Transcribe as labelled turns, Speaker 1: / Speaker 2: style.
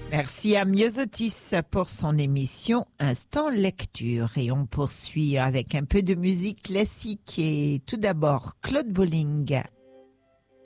Speaker 1: Merci à Myosotis pour son émission Instant Lecture. Et on poursuit avec un peu de musique classique. Et tout d'abord, Claude Bolling